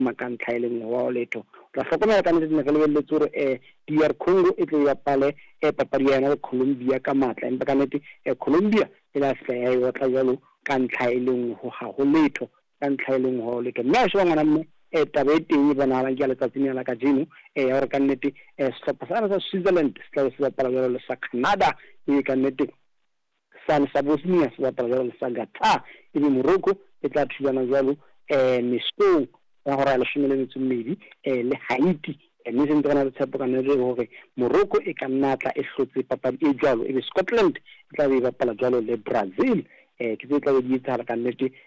makantlha eleng wa letho ra hlokomela ka nnete ke lebeletse gore DR Congo e tlo ya pale papadi ya yona Colombia ka matla empa ka nnete Colombia e la se ya e tla jalo ka ntlha eleng ho ha ho letho ka ntlha eleng ho letho mme a shwa ngwana mme tabe teng bona la ke le tsatsing ya la ka jeno ya gore ka nnete sehlopha sa Switzerland se tla se bapala jalo le sa Canada e ka nnete sa Bosnia se bapala jalo le sa Qatar e be Morocco e tla thulana jalo mesong ya hore le shumele le Haiti mme se ntse le tshepo ka nne hore Morocco e ka natla e hlotse papadi e jalo e be Scotland e tla be bapala jalo le Brazil ke tse tla di tsara ka nnete